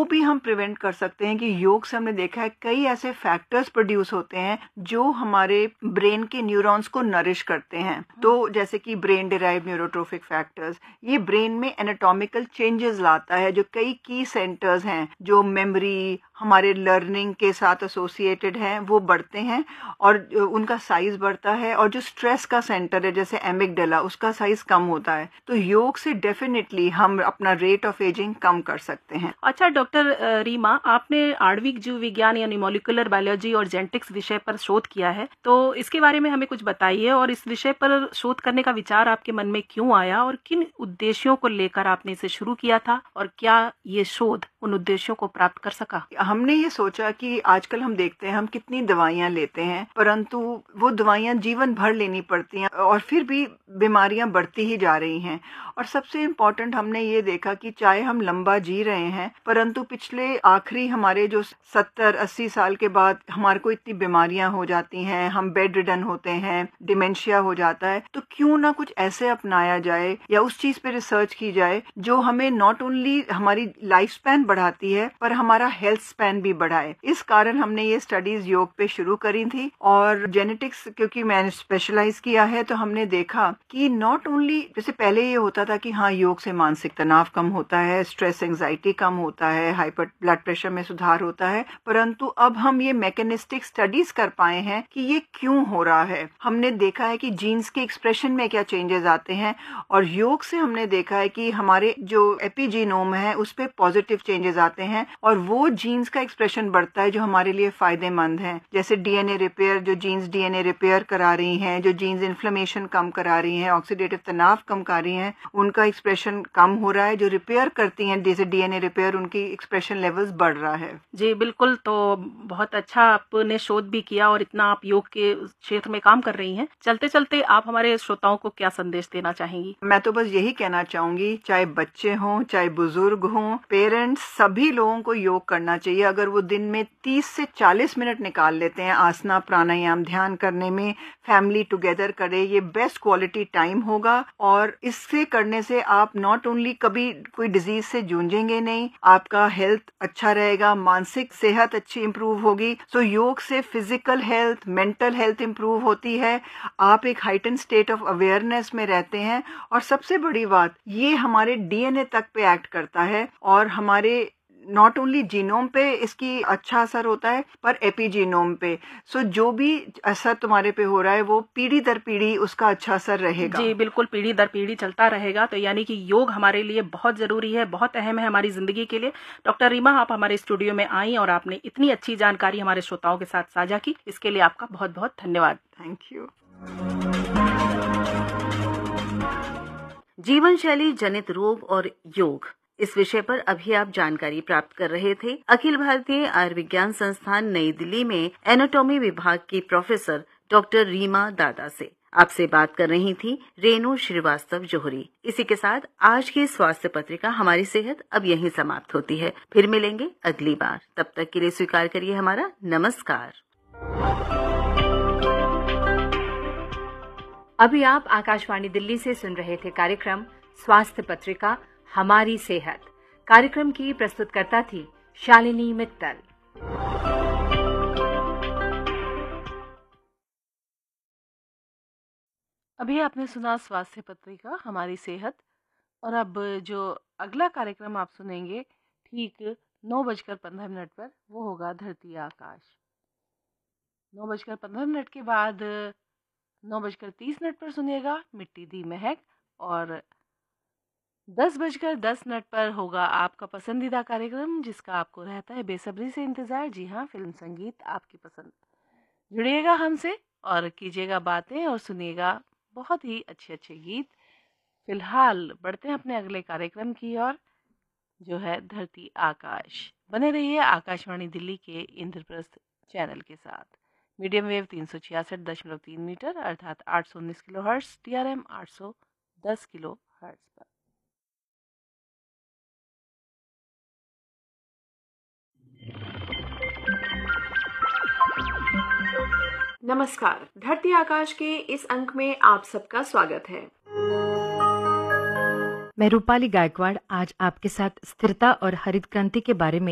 वो भी हम प्रिवेंट कर सकते हैं कि योग से हमने देखा है कई ऐसे फैक्टर्स प्रोड्यूस होते हैं जो हमारे ब्रेन के न्यूरॉन्स को नरिश करते हैं। तो जैसे कि ब्रेन डिराइव्ड न्यूरोट्रोफिक फैक्टर्स, ये ब्रेन में एनाटॉमिकल चेंजेस लाता है। जो कई की सेंटर्स हैं जो मेमोरी, हमारे लर्निंग के साथ एसोसिएटेड हैं, वो बढ़ते हैं और उनका साइज बढ़ता है। और जो स्ट्रेस का सेंटर है जैसे एमिगडाला, उसका साइज कम होता है। तो योग से डेफिनेटली हम अपना रेट ऑफ एजिंग कम कर सकते हैं। अच्छा डॉक्टर रीमा, आपने आणविक जीव विज्ञान यानी मॉलिक्यूलर बायोलॉजी और जेनेटिक्स विषय पर शोध किया है, तो इसके बारे में हमें कुछ बताइए और इस विषय पर शोध करने का विचार आपके मन में क्यों आया और किन उद्देश्यों को लेकर आपने इसे शुरू किया था और क्या ये शोध उन उद्देश्यों को प्राप्त कर सका? हमने ये सोचा कि आजकल हम देखते हैं हम कितनी दवाइयां लेते हैं, परंतु वो दवाइयां जीवन भर लेनी पड़ती हैं और फिर भी बीमारियां बढ़ती ही जा रही हैं। और सबसे इम्पोर्टेंट हमने ये देखा कि चाहे हम लंबा जी रहे हैं, परंतु पिछले आखिरी हमारे जो 70-80 साल के बाद हमारे को इतनी बीमारियां हो जाती हैं, हम बेड रिडन होते हैं, डिमेंशिया हो जाता है। तो क्यों ना कुछ ऐसे अपनाया जाए या उस चीज पे रिसर्च की जाए जो हमें नॉट ओनली हमारी लाइफ स्पैन बढ़ाती है पर हमारा हेल्थ स्पैन भी बढ़ाए। इस कारण हमने ये स्टडीज योग पे शुरू करी थी। और जेनेटिक्स क्योंकि मैंने स्पेशलाइज किया है, तो हमने देखा कि नॉट ओनली जैसे पहले ये होता था कि हाँ योग से मानसिक तनाव कम होता है, स्ट्रेस एंजाइटी कम होता है, हाइपर ब्लड प्रेशर में सुधार होता है, परंतु अब हम ये मैकेनिस्टिक स्टडीज कर पाए हैं कि ये क्यों हो रहा है। हमने देखा है कि जीन्स के एक्सप्रेशन में क्या चेंजेस आते हैं और योग से हमने देखा है कि हमारे जो एपिजीनोम है उस पे पॉजिटिव चेंजेस आते हैं और वो जीन्स का एक्सप्रेशन बढ़ता है जो हमारे लिए फायदेमंद है। जैसे डीएनए रिपेयर, जो जीन्स डीएनए रिपेयर करा रही हैं, जो जीन्स इन्फ्लेमेशन कम करा रही हैं, ऑक्सीडेटिव तनाव कम कर रही हैं, उनका एक्सप्रेशन कम हो रहा है। जो रिपेयर करती हैं जैसे डीएनए रिपेयर, उनकी एक्सप्रेशन लेवल्स बढ़ रहा है। जी बिल्कुल, तो बहुत अच्छा आपने शोध भी किया और इतना आप योग के क्षेत्र में काम कर रही हैं। चलते चलते आप हमारे श्रोताओं को क्या संदेश देना चाहेंगी? मैं तो बस यही कहना चाहूंगी, चाहे बच्चे हों, चाहे बुजुर्ग हों, पेरेंट्स, सभी लोगों को योग करना चाहिए। अगर वो दिन में 30 से 40 मिनट निकाल लेते हैं आसना, प्राणायाम, ध्यान करने में, फैमिली टुगेदर करे, ये बेस्ट क्वालिटी टाइम होगा। और इससे करने से आप नॉट ओनली कभी कोई डिजीज से जूझेंगे नहीं, आपका हेल्थ अच्छा रहेगा, मानसिक सेहत अच्छी इंप्रूव होगी। सो योग से physical health, mental health improve होती है, आप एक हाइटन स्टेट ऑफ अवेयरनेस में रहते हैं। और सबसे बड़ी बात, ये हमारे डीएनए तक पे एक्ट करता है और हमारे नॉट ओनली जीनोम पे इसकी अच्छा असर होता है पर एपिजीनोम पे। सो जो भी असर तुम्हारे पे हो रहा है वो पीढ़ी दर पीढ़ी उसका अच्छा असर रहेगा। जी बिल्कुल, पीढ़ी दर पीढ़ी चलता रहेगा। तो यानी कि योग हमारे लिए बहुत जरूरी है, बहुत अहम है हमारी जिंदगी के लिए। डॉक्टर रीमा, आप हमारे स्टूडियो में आई और आपने इतनी अच्छी जानकारी हमारे श्रोताओं के साथ साझा की, इसके लिए आपका बहुत बहुत धन्यवाद। Thank you. जीवन शैली जनित रोग और योग, इस विषय पर अभी आप जानकारी प्राप्त कर रहे थे अखिल भारतीय आयुर्विज्ञान संस्थान नई दिल्ली में एनाटॉमी विभाग की प्रोफेसर डॉक्टर रीमा दादा से। आपसे बात कर रही थी रेणु श्रीवास्तव जोहरी। इसी के साथ आज की स्वास्थ्य पत्रिका हमारी सेहत अब यहीं समाप्त होती है। फिर मिलेंगे अगली बार, तब तक के लिए स्वीकार करिए हमारा नमस्कार। अभी आप आकाशवाणी दिल्ली से सुन रहे थे कार्यक्रम स्वास्थ्य पत्रिका हमारी सेहत। कार्यक्रम की प्रस्तुतकर्ता थी शालिनी मित्तल। अभी आपने सुना स्वास्थ्य पत्रिका हमारी सेहत और अब जो अगला कार्यक्रम आप सुनेंगे ठीक 9:15 पर, वो होगा धरती आकाश। 9:15 के बाद 9:30 पर सुनिएगा मिट्टी दी महक और 10:10 पर होगा आपका पसंदीदा कार्यक्रम जिसका आपको रहता है बेसब्री से इंतजार। जी हाँ, फिल्म संगीत आपकी पसंद। जुड़िएगा हमसे और कीजिएगा बातें और सुनिएगा बहुत ही अच्छे अच्छे गीत। फिलहाल बढ़ते हैं अपने अगले कार्यक्रम की ओर, जो है धरती आकाश। बने रहिए आकाशवाणी दिल्ली के इंद्रप्रस्थ चैनल के साथ। मीडियम वेव 366.3 मीटर अर्थात 819 kilo hertz, TRM 810 kilo hertz पर। नमस्कार, धरती आकाश के इस अंक में आप सबका स्वागत है। मैं रूपाली गायकवाड़ आज आपके साथ स्थिरता और हरित क्रांति के बारे में